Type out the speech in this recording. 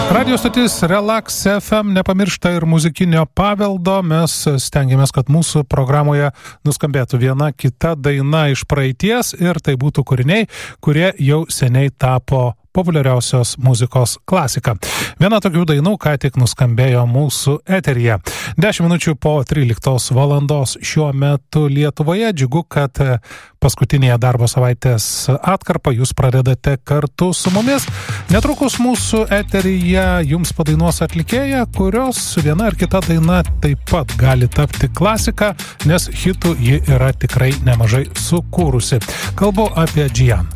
Radio stotis Relax FM nepamiršta ir muzikinio paveldo. Mes stengiamės, kad mūsų programoje nuskambėtų viena kita daina iš praeities ir tai būtų kūriniai, kurie jau seniai tapo populiariausios muzikos klasika. Viena tokių dainų ką tik nuskambėjo mūsų eteryje. 10 minučių po 13 valandos šiuo metu Lietuvoje. Džiugu, kad paskutinėje darbo savaitės atkarpą jūs pradedate kartu su mumis. Netrukus mūsų eteryje jums padainuos atlikėja, kurios viena ar kita daina taip pat gali tapti klasika, nes hitų ji yra tikrai nemažai sukūrusi. Kalbu apie Džian.